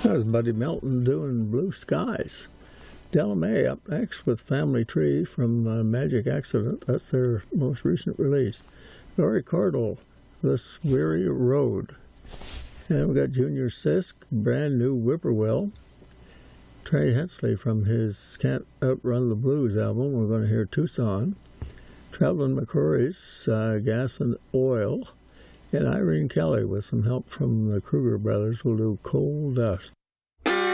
That was Buddy Melton doing Blue Skies. Della Mae up next with Family Tree from Magic Accident. That's their most recent release. Laurie Cordell, This Weary Road. And we got Junior Sisk, Brand New Whippoorwill. Trey Hensley from his Can't Outrun the Blues album. We're going to hear Tucson. Traveling McCrory's Gas and Oil. And Irene Kelly with some help from the Kruger brothers will do Coal Dust.